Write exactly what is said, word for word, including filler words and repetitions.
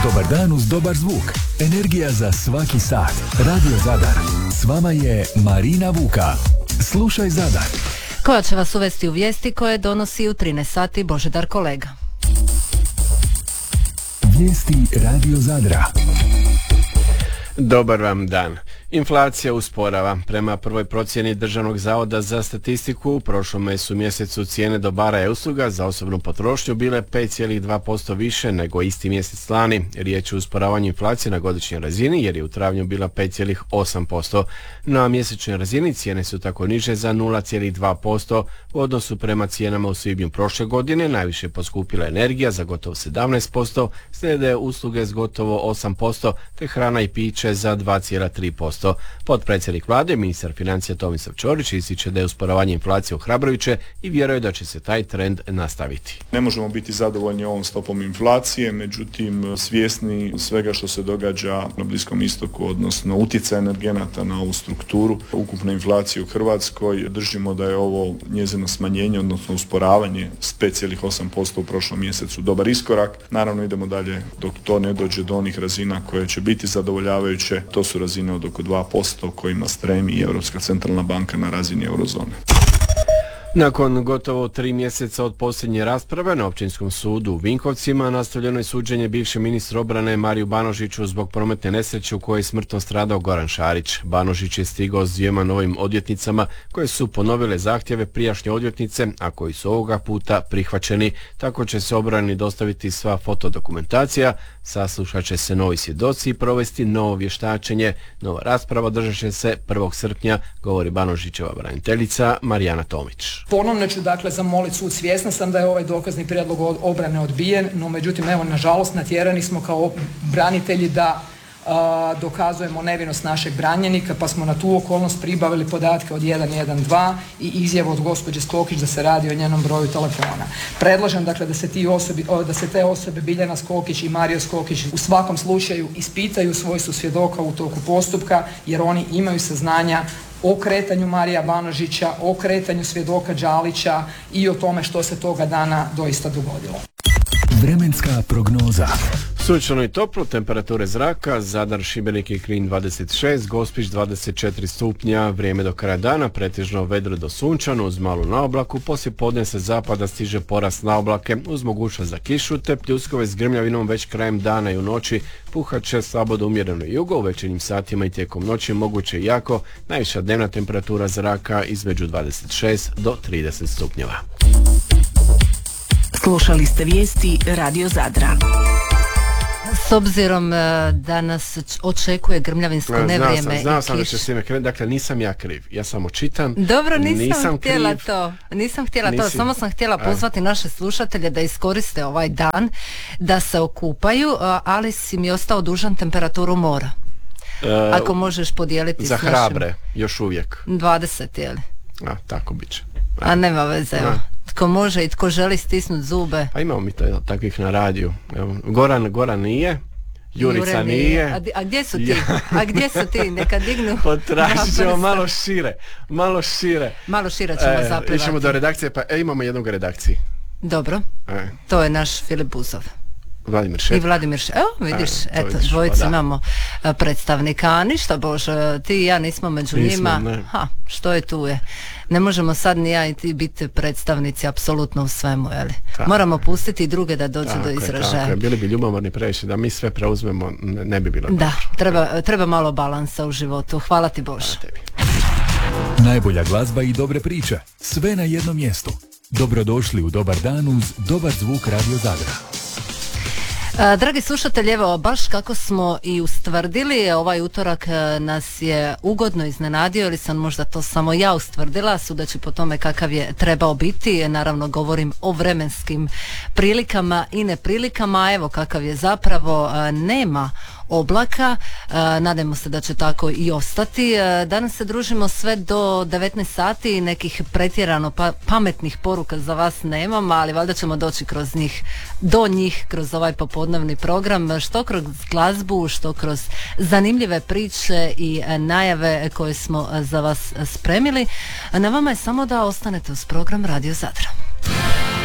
Dobar dan uz dobar zvuk. Energija za svaki sat. Radio Zadar. S vama je Marina Vuka. Slušaj Zadar. Koja će vas uvesti u vijesti koje donosi u trinaest sati Božidar Kolega. Vijesti Radio Zadra. Dobar vam dan. Inflacija usporava. Prema prvoj procjeni Državnog zavoda za statistiku, u prošlom su mjesecu cijene dobara i usluga za osobnu potrošnju bile pet zarez dva posto više nego isti mjesec lani. Riječ je o usporavanju inflacije na godišnjoj razini jer je u travnju bila pet zarez osam posto. Na mjesečnoj razini cijene su tako niže za nula zarez dva posto u odnosu prema cijenama u svibnju prošle godine. Najviše poskupila energija za gotovo sedamnaest posto, slijede usluge s gotovo osam posto te hrana i piće za dva zarez tri posto. Potpredsjednik vlade, ministar financija Tomislav Ćorić, ističe da je usporavanje inflacije ohrabrujuće i vjeruje da će se taj trend nastaviti. Ne možemo biti zadovoljni ovom stopom inflacije, međutim svjesni svega što se događa na Bliskom istoku, odnosno utjecaj energenata na ovu strukturu ukupne inflacije u Hrvatskoj, držimo da je ovo njezino smanjenje, odnosno usporavanje s pet zarez osam posto u prošlom mjesecu dobar iskorak. Naravno idemo dalje dok to ne dođe do onih razina koje će biti zadovoljavajuće. To su razine od oko dva posto kojima stremi i Europska centralna banka na razini eurozone. Nakon gotovo tri mjeseca od posljednje rasprave na Općinskom sudu u Vinkovcima nastavljeno je suđenje bivšem ministru obrane Mariju Banožiću zbog prometne nesreće u kojoj je smrtno stradao Goran Šarić. Banožić je stigao s dvijema novim odvjetnicama koje su ponovile zahtjeve prijašnje odvjetnice, a koji su ovoga puta prihvaćeni. Tako će se obrani dostaviti sva fotodokumentacija, saslušat će se novi svjedoci i provesti novo vještačenje. Nova rasprava održat će se prvog srpnja, govori Banožićeva braniteljica Marijana Tomić. Ponovno ću dakle zamoliti sud, svjesna sam da je ovaj dokazni prijedlog od obrane odbijen, no međutim evo nažalost natjerani smo kao branitelji da a, dokazujemo nevinost našeg branjenika, pa smo na tu okolnost pribavili podatke od jedan jedan dva i izjavu od gospođe Skokić da se radi o njenom broju telefona. Predlažem dakle da se, ti osobi, da se te osobe Biljana Skokić i Mario Skokić u svakom slučaju ispitaju svojstvo svjedoka u toku postupka jer oni imaju saznanja o kretanju Marija Banožića, o kretanju svjedoka Đalića i o tome što se toga dana doista dogodilo. Vremenska prognoza. Sunčano i toplo, temperature zraka, Zadar, Šibenik i Knin dvadeset šest, Gospić dvadeset četiri stupnja, vrijeme do kraja dana, pretežno vedro do sunčano uz malu naoblaku, poslije podne se zapada stiže porast naoblake uz mogućnost za kišu te pljuskove s grmljavinom već krajem dana i u noći, puhat će slabo do umjereno jugo, u večernjim satima i tijekom noći moguće jako, najviša dnevna temperatura zraka između dvadeset šest do trideset stupnjeva. Slušali ste vijesti Radio Zadra. S obzirom da nas očekuje grmljavinsko nevrijeme. Znao sam, znao sam da će s time krenuti, dakle nisam ja kriv, ja samo čitam. Dobro, nisam, nisam htjela kriv. to, nisam htjela Nisi. to, samo sam htjela pozvati naše slušatelje da iskoriste ovaj dan, da se okupaju, ali si mi ostao dužan temperaturu mora. Uh, Ako možeš podijeliti za s našim... hrabre, još uvijek. dvadeset, je li? A, tako bit će. A, A nema veze, evo. Tko može i tko želi stisnuti zube. A imamo mi to takvih na radiju. Evo, Goran, Goran nije, Jurica Jure nije. nije. A, a gdje su ti? A gdje su ti? Neka dignu. Potražit ćemo malo šire. Malo šire. Malo šire ćemo e, zaplivati. Išemo do redakcije, pa e, imamo jednog redakciji. Dobro. E. To je naš Filip Buzov. Vladimir Šep. I Vladimir Šep. Evo vidiš, e, eto, vidiš, dvojice pa, imamo predstavnika. A ništa Bože, ti i ja nismo među nismo, njima. Ne. Ha, što je tu je. Ne možemo sad ni ja i ti biti predstavnici apsolutno u svemu, jeli? Tako Moramo pustiti i druge da dođu tako do izražaja. Tako je, bili bi ljubomorni previše, da mi sve preuzmemo, ne, ne bi bilo Da, dobro. treba, treba malo balansa u životu. Hvala ti Bože. Hvala tebi. Najbolja glazba i dobre priče. Sve na jednom mjestu. Dobrodošli u Dobar dan uz dobar zvuk Radio Zadra. Dragi slušatelji, evo baš kako smo i ustvrdili, ovaj utorak nas je ugodno iznenadio, ili sam možda to samo ja ustvrdila, sudeći po tome kakav je trebao biti. Naravno govorim o vremenskim prilikama i neprilikama, evo kakav je zapravo, nema oblaka, nadajmo se da će tako i ostati. Danas se družimo sve do devetnaest sati, nekih pretjerano pa, pametnih poruka za vas nemam, ali valjda ćemo doći kroz njih, do njih kroz ovaj popodnevni program, što kroz glazbu, što kroz zanimljive priče i najave koje smo za vas spremili. Na vama je samo da ostanete uz program Radio Zadra.